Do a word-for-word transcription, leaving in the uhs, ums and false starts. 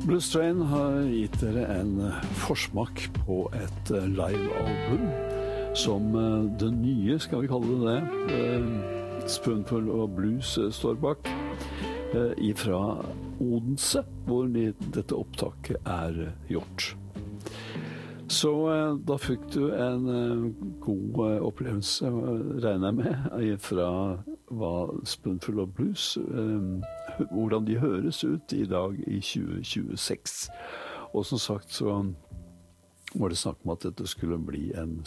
Blues Train har gitt dere en forsmak på et live-album som det nye, skal vi kalle det det, Spoonful of Blues står bak, ifra Odense, hvor dette opptaket er gjort. Så da fikk du en god opplevelse, regner jeg med, fra hva Spoonful of Blues, hvordan de høres ut i dag i tjue tjueseks. Og som sagt så var det snakk om at dette skulle bli en